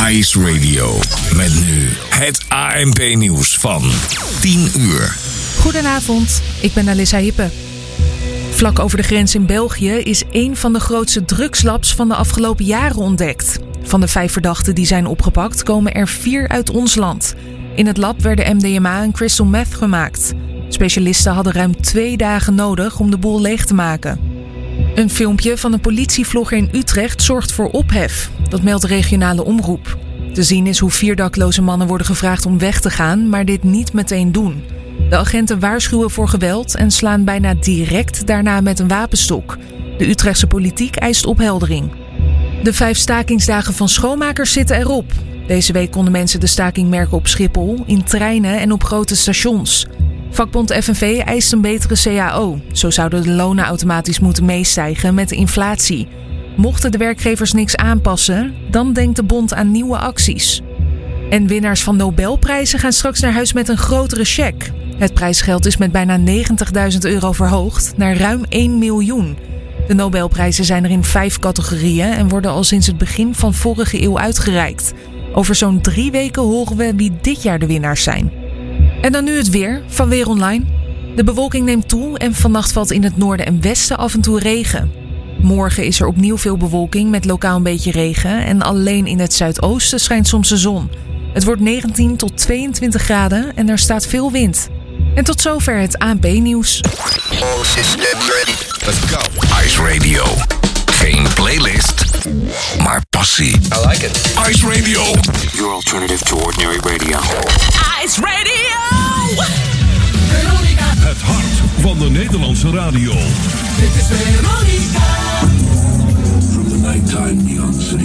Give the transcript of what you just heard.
Ice Radio. Met nu het ANP-nieuws van 10 uur. Goedenavond, ik ben Alissa Hippe. Vlak over de grens in België is één van de grootste drugslabs van de afgelopen jaren ontdekt. Van de 5 verdachten die zijn opgepakt komen er 4 uit ons land. In het lab werden MDMA en crystal meth gemaakt. Specialisten hadden ruim 2 dagen nodig om de boel leeg te maken. Een filmpje van een politievlogger in Utrecht zorgt voor ophef. Dat meldt de regionale omroep. Te zien is hoe 4 dakloze mannen worden gevraagd om weg te gaan, maar dit niet meteen doen. De agenten waarschuwen voor geweld en slaan bijna direct daarna met een wapenstok. De Utrechtse politiek eist opheldering. De 5 stakingsdagen van schoonmakers zitten erop. Deze week konden mensen de staking merken op Schiphol, in treinen en op grote stations. Vakbond FNV eist een betere CAO. Zo zouden de lonen automatisch moeten meestijgen met de inflatie. Mochten de werkgevers niks aanpassen, dan denkt de bond aan nieuwe acties. En winnaars van Nobelprijzen gaan straks naar huis met een grotere cheque. Het prijsgeld is met bijna €90.000 verhoogd naar ruim 1 miljoen. De Nobelprijzen zijn er in 5 categorieën en worden al sinds het begin van vorige eeuw uitgereikt. Over zo'n 3 weken horen we wie dit jaar de winnaars zijn. En dan nu het weer van Weer Online. De bewolking neemt toe en vannacht valt in het noorden en westen af en toe regen. Morgen is er opnieuw veel bewolking met lokaal een beetje regen en alleen in het zuidoosten schijnt soms de zon. Het wordt 19 tot 22 graden en er staat veel wind. En tot zover het ANP-nieuws. Let's go. Ice Radio. Geen playlist, maar passie. I like it. Ice Radio. Your alternative to ordinary radio. Ice Radio! Het hart van de Nederlandse radio. Dit is Veronica. From the nighttime neon city